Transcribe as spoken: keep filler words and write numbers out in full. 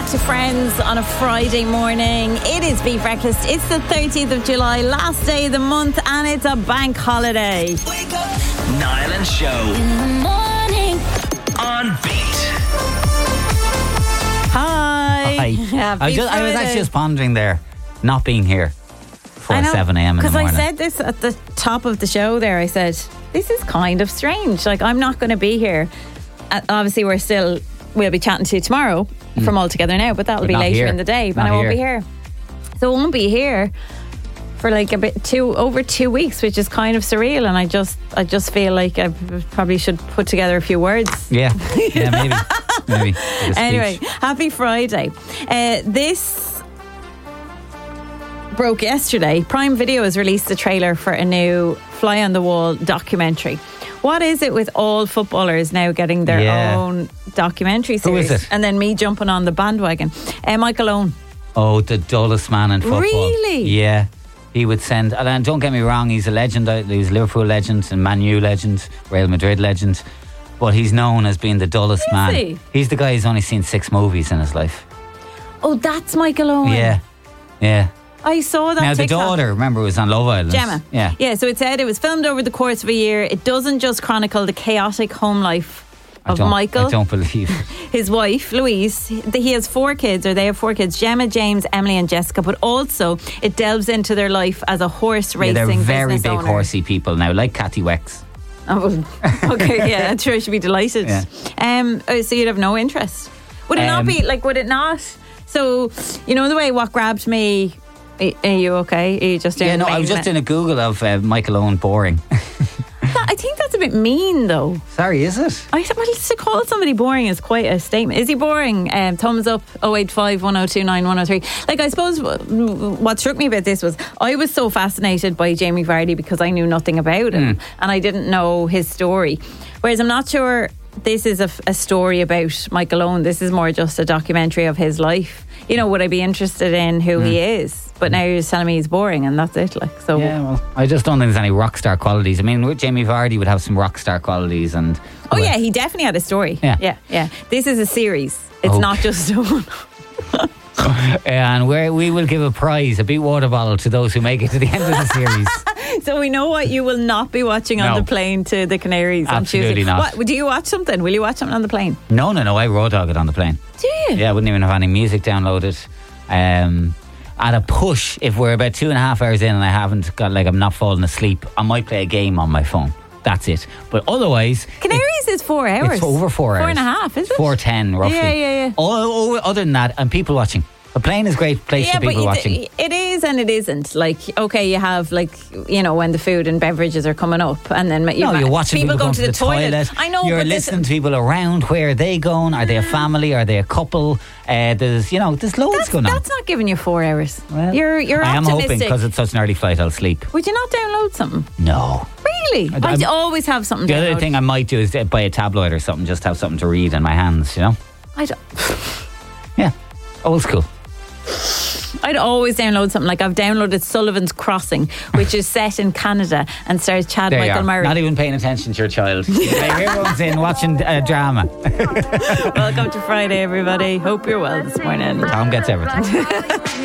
back to Friends on a Friday morning. It is Beef Breakfast. It's the thirtieth of July, last day of the month, and it's a bank holiday. Wake up. Niall and Show. In the morning. On Beat. Hi. Hi. Happy I was, just, I was Friday. actually just pondering there, not being here for seven a.m. in the Because I morning. said this at the top of the show there. I said, this is kind of strange. Like, I'm not going to be here. Uh, obviously, we're still, we'll be chatting to you tomorrow from All Together Now, but that'll But be not later here. in the day. But Not I won't here. be here. So I won't be here for like a bit, two, over two weeks, which is kind of surreal. And I just, I just feel like I probably should put together a few words. Yeah, yeah, maybe. maybe. Like a speech. Anyway, happy Friday. Uh, this broke yesterday. Prime Video has released the trailer for a new Fly on the Wall documentary. What is it with all footballers now getting their Yeah. own documentary Who series? is it? And then me jumping on the bandwagon. Uh, Michael Owen. Oh, the dullest man in football. Really? Yeah. He would send, and don't get me wrong, he's a legend. He's a Liverpool legend and Man U legend, Real Madrid legend. But he's known as being the dullest Is man. he? He's the guy who's only seen six movies in his life. Oh, that's Michael Owen. Yeah. Yeah. I saw that Now, the TikTok. daughter, remember, was on Love Island. Gemma. Yeah. Yeah, so it said it was filmed over the course of a year. It doesn't just chronicle the chaotic home life I of don't- Michael. I don't believe it. His wife, Louise. He has four kids, or they have four kids, Gemma, James, Emily and Jessica, but also it delves into their life as a horse Yeah, racing they're very business big owner. horsey people now, like Cathy Wex. Oh, well, okay, yeah, I'm sure I should be delighted. Yeah. Um, oh, so you'd have no interest? Would it not Um, be, like, would it not? So, you know the way What Grabbed Me, are are you okay? Are you just doing Yeah, no, I was main- just doing a Google of uh, Michael Owen boring. That- I think that's a bit mean, though. Sorry, is it? I well, to call somebody boring is quite a statement. Is he boring? Um, thumbs up oh eight five, one oh two nine, one oh three. Like, I suppose w- what struck me about this was I was so fascinated by Jamie Vardy because I knew nothing about him and I didn't know his story. Whereas I'm not sure this is a, f- a story about Michael Owen. This is more just a documentary of his life. You know, would I be interested in who he is? But now you're just telling me he's boring and that's it. Like, so. Yeah, well, I just don't think there's any rock star qualities. I mean, Jamie Vardy would have some rock star qualities, and Oh yeah, he definitely had a story. Yeah. yeah, yeah. This is a series. It's Okay. not just one. and we we will give a prize, a big water bottle, to those who make it to the end of the series. So we know what you will not be watching on No. the plane to the Canaries on Absolutely Tuesday. not. What, do you watch something? Will you watch something on the plane? No, no, no. I raw dog it on the plane. Do you? Yeah, I wouldn't even have any music downloaded. Um, at a push, if we're about two and a half hours in and I haven't got, like, I'm not falling asleep, I might play a game on my phone. That's it. But otherwise, Canaries is four hours. it's over four hours. Four and a half, is it? Four ten, roughly. Yeah, yeah, yeah. All, all, other than that, and people watching. A plane is a great place Yeah, for people but watching. it, it is and it isn't. Like, okay, you have, like, you know, when the food and beverages are coming up, and then you No, you're watching people, go going to the, toilet. I know, You're but this- listening to people around. Where are they going? Are they a family? Are they a couple? Uh, there's, you know, there's loads that's, going on. that's not giving you four hours. Well, you're you're I am optimistic. hoping because it's such an early flight, I'll sleep. Would you not download something? No. Really? I- I, I'm- always have something. The other downloaded. thing I might do is uh, buy a tabloid or something, just have something to read in my hands, you know? I don't. Yeah. Old school. I'd always download something. Like, I've downloaded Sullivan's Crossing, which is set in Canada and stars Chad There you Michael are. Murray. Not even paying attention to your child. Like, everyone's in watching a drama. Welcome to Friday, everybody. Hope you're well this morning. Tom gets everything.